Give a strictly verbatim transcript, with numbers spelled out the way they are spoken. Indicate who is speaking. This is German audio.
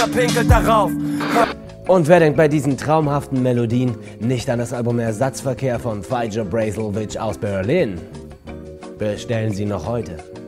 Speaker 1: pinkelt darauf.
Speaker 2: Und wer denkt bei diesen traumhaften Melodien nicht an das Album Ersatzverkehr von Fejder Brazelwitch aus Berlin? Bestellen Sie noch heute.